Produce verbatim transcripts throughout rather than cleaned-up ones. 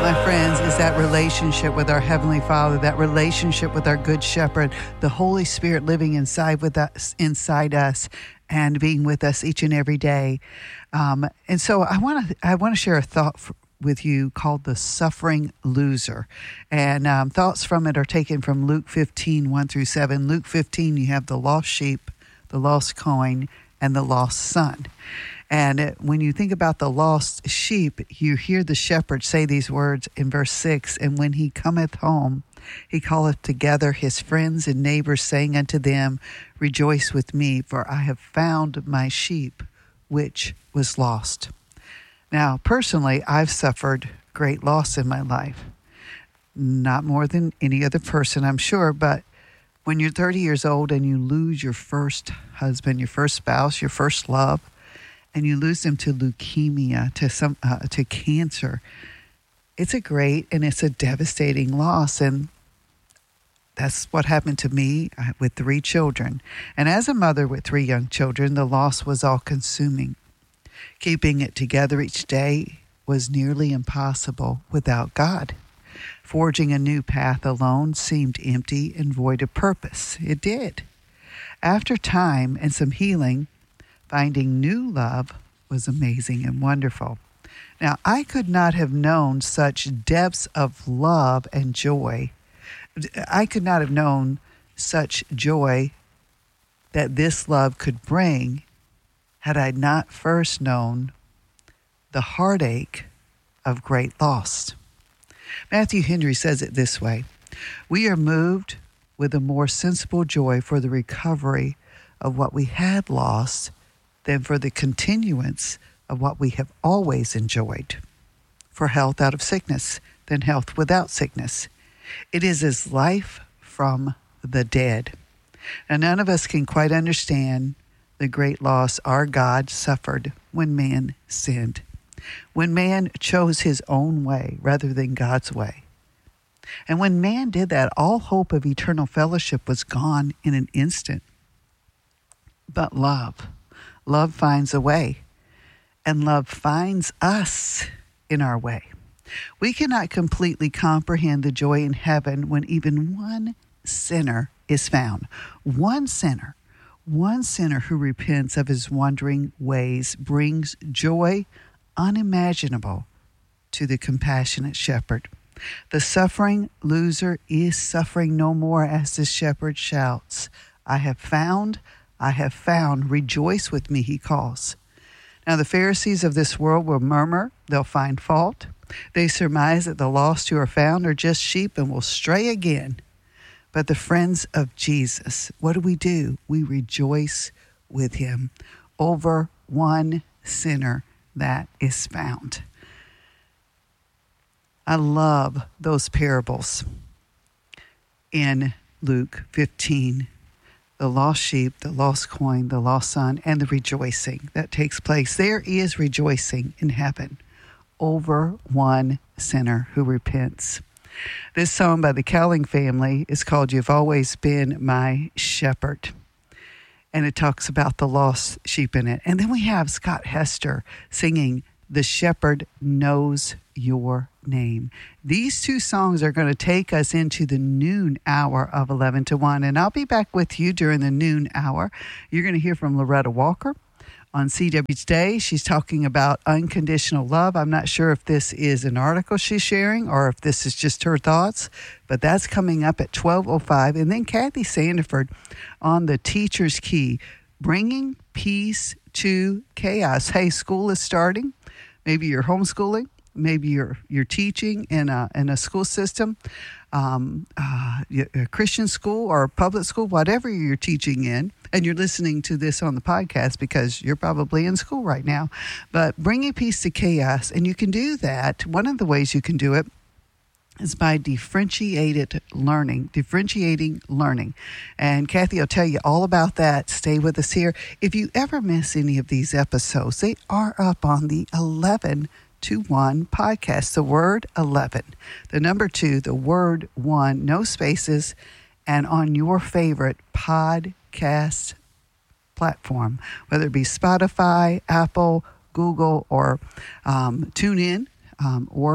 my friends, is that relationship with our Heavenly Father, that relationship with our Good Shepherd, the Holy Spirit living inside with us, inside us, and being with us each and every day. Um, and so I want to I want to share a thought for, with you called the suffering loser. And um, thoughts from it are taken from Luke fifteen, one through seven. Luke fifteen, you have the lost sheep, the lost coin, and the lost son. And it, when you think about the lost sheep, you hear the shepherd say these words in verse six, and when he cometh home, he calleth together his friends and neighbors, saying unto them, Rejoice with me, for I have found my sheep, which was lost. Now, personally, I've suffered great loss in my life. Not more than any other person, I'm sure, but when you're thirty years old and you lose your first husband, your first spouse, your first love, and you lose them to leukemia, to some, uh, to cancer, it's a great and it's a devastating loss. And that's what happened to me with three children. And as a mother with three young children, the loss was all consuming. Keeping it together each day was nearly impossible without God. Forging a new path alone seemed empty and void of purpose. It did. After time and some healing, finding new love was amazing and wonderful. Now, I could not have known such depths of love and joy. I could not have known such joy that this love could bring had I not first known the heartache of great loss. Matthew Henry says it this way: we are moved with a more sensible joy for the recovery of what we had lost than for the continuance of what we have always enjoyed. For health out of sickness than health without sickness. It is as life from the dead. Now, none of us can quite understand the great loss our God suffered when man sinned, when man chose his own way rather than God's way. And when man did that, all hope of eternal fellowship was gone in an instant. But love, love finds a way, and love finds us in our way. We cannot completely comprehend the joy in heaven when even one sinner is found. One sinner, one sinner who repents of his wandering ways brings joy unimaginable to the compassionate shepherd. The suffering loser is suffering no more, as the shepherd shouts, I have found, I have found, rejoice with me, he calls. Now the Pharisees of this world will murmur, they'll find fault. They surmise that the lost who are found are just sheep and will stray again. But the friends of Jesus, what do we do? We rejoice with him over one sinner that is found. I love those parables in Luke fifteen. The lost sheep, the lost coin, the lost son, and the rejoicing that takes place. There is rejoicing in heaven over one sinner who repents. This song by the Cowling family is called You've Always Been My Shepherd. And it talks about the lost sheep in it. And then we have Scott Hester singing The Shepherd Knows Your Name. These two songs are going to take us into the noon hour of eleven to one. And I'll be back with you during the noon hour. You're going to hear from Loretta Walker on C W Today. She's talking about unconditional love. I'm not sure if this is an article she's sharing or if this is just her thoughts, but that's coming up at twelve oh five. And then Kathy Sandiford on the Teacher's Key, bringing peace to chaos. Hey, school is starting. Maybe you're homeschooling. Maybe you're you're teaching in a in a school system, um, uh, a Christian school or a public school, whatever you're teaching in, and you're listening to this on the podcast because you're probably in school right now. But bringing peace to chaos, and you can do that. One of the ways you can do it is by differentiated learning, differentiating learning. And Kathy will tell you all about that. Stay with us here. If you ever miss any of these episodes, they are up on the eleven to one podcast. The word eleven, the number two, the word one, no spaces, and on your favorite podcast platform, whether it be Spotify, Apple, Google, or um, TuneIn, um, or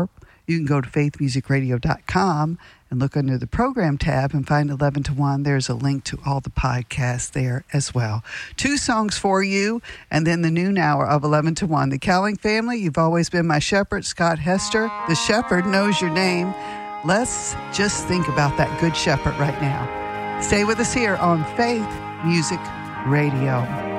you can go to faith music radio dot com and look under the program tab and find eleven to one. There's a link to all the podcasts there as well. Two songs for you, and then the noon hour of eleven to one. The Cowling family, you've always been my shepherd, Scott Hester. The shepherd knows your name. Let's just think about that good shepherd right now. Stay with us here on Faith Music Radio.